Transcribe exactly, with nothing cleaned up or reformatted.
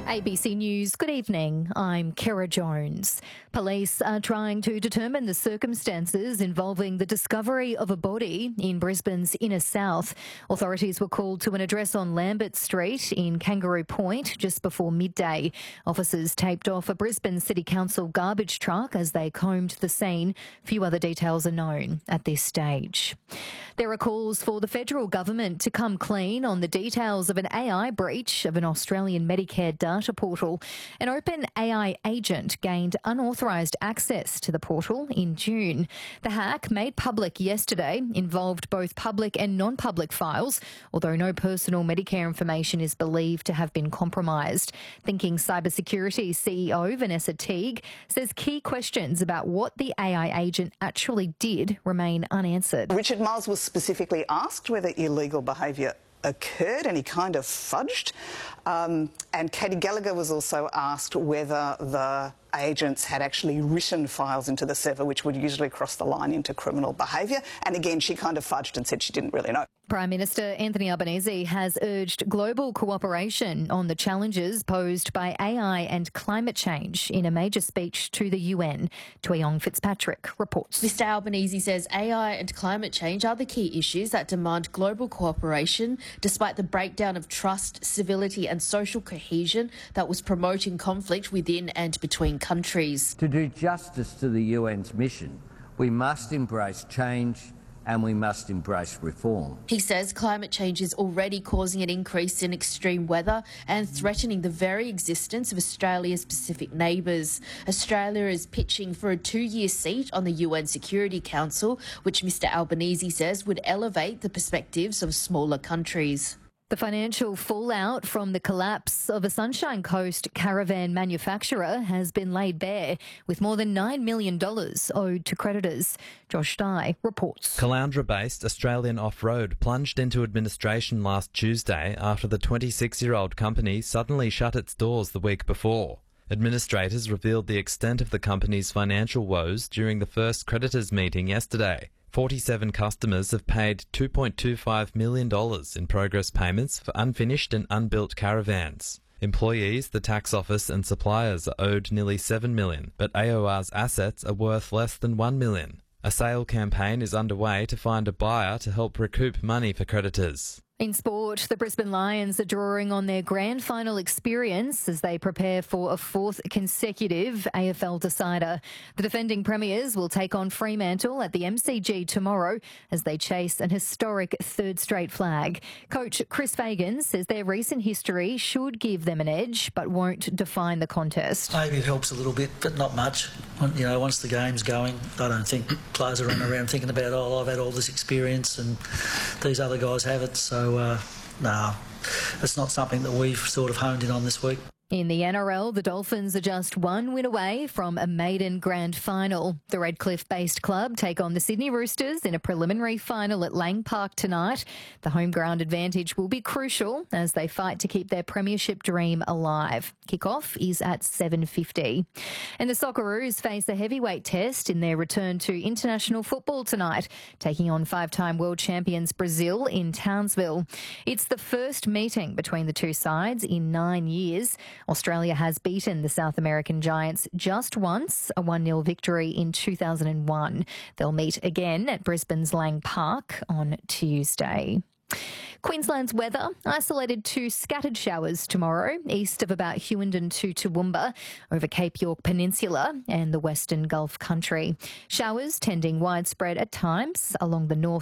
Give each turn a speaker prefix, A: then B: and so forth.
A: A B C News, good evening. I'm Kira Jones. Police are trying to determine the circumstances involving the discovery of a body in Brisbane's inner south. Authorities were called to an address on Lambert Street in Kangaroo Point just before midday. Officers taped off a Brisbane City Council garbage truck as they combed the scene. Few other details are known at this stage. There are calls for the federal government to come clean on the details of an A I breach of an Australian Medicare data portal. An open A I agent gained unauthorised access to the portal in June. The hack, made public yesterday, involved both public and non-public files, although no personal Medicare information is believed to have been compromised. Thinking Cybersecurity C E O Vanessa Teague says key questions about what the A I agent actually did remain unanswered.
B: Richard Marles was specifically asked whether illegal behaviour occurred and he kind of fudged. Um, and Katie Gallagher was also asked whether the agents had actually written files into the server, which would usually cross the line into criminal behaviour. And again, she kind of fudged and said she didn't really know.
A: Prime Minister Anthony Albanese has urged global cooperation on the challenges posed by A I and climate change in a major speech to the U N. Tuyong Fitzpatrick reports.
C: Mr Albanese says A I and climate change are the key issues that demand global cooperation, despite the breakdown of trust, civility and social cohesion that was promoting conflict within and between countries.
D: To do justice to the U N's mission, we must embrace change and we must embrace reform.
C: He says climate change is already causing an increase in extreme weather and threatening the very existence of Australia's Pacific neighbours. Australia is pitching for a two-year seat on the U N Security Council, which Mr Albanese says would elevate the perspectives of smaller countries.
A: The financial fallout from the collapse of a Sunshine Coast caravan manufacturer has been laid bare, with more than nine million dollars owed to creditors. Josh Dye reports.
E: Caloundra-based Australian Off-Road plunged into administration last Tuesday after the twenty-six-year-old company suddenly shut its doors the week before. Administrators revealed the extent of the company's financial woes during the first creditors' meeting yesterday. forty-seven customers have paid two point two five million dollars in progress payments for unfinished and unbuilt caravans. Employees, the tax office and suppliers are owed nearly seven million dollars, but A O R's assets are worth less than one million dollars. A sale campaign is underway to find a buyer to help recoup money for creditors.
A: In sport, the Brisbane Lions are drawing on their grand final experience as they prepare for a fourth consecutive A F L decider. The defending premiers will take on Fremantle at the M C G tomorrow as they chase an historic third straight flag. Coach Chris Fagan says their recent history should give them an edge but won't define the contest.
F: Maybe it helps a little bit, but not much. You know, once the game's going, I don't think players are running around thinking about, oh, I've had all this experience and these other guys haven't, so So, uh, no, it's not something that we've sort of honed in on this week.
A: In the N R L, the Dolphins are just one win away from a maiden grand final. The Redcliffe-based club take on the Sydney Roosters in a preliminary final at Lang Park tonight. The home ground advantage will be crucial as they fight to keep their premiership dream alive. Kick-off is at seven fifty. And the Socceroos face a heavyweight test in their return to international football tonight, taking on five-time world champions Brazil in Townsville. It's the first meeting between the two sides in nine years. Australia has beaten the South American Giants just once, a one nil victory in two thousand one. They'll meet again at Brisbane's Lang Park on Tuesday. Queensland's weather, isolated to scattered showers tomorrow, east of about Hughenden to Toowoomba, over Cape York Peninsula and the Western Gulf Country. Showers tending widespread at times along the north